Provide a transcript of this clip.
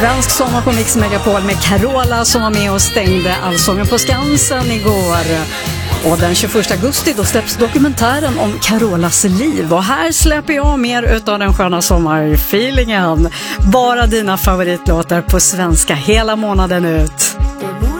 Svensk sommar på Mix Megapol med Carola som var med och stängde Allsången på Skansen igår. Och den 21 augusti då släpps dokumentären om Carolas liv. Och här släpper jag mer utav den sköna sommarfeelingen. Bara dina favoritlåtar på svenska hela månaden ut.